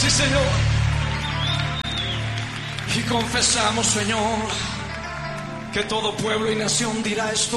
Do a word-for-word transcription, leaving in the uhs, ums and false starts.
Sí, Señor. Y confesamos, Señor, que todo pueblo y nación dirá esto.